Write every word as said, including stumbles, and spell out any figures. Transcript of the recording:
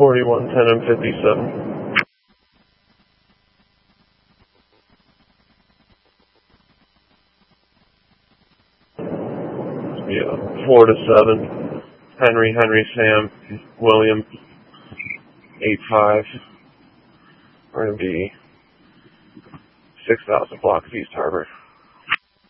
forty-one ten and fifty-seven. Yeah, four to seven. Henry, Henry, Sam, William, eight five. We're going to be six thousand blocks of East Harbor.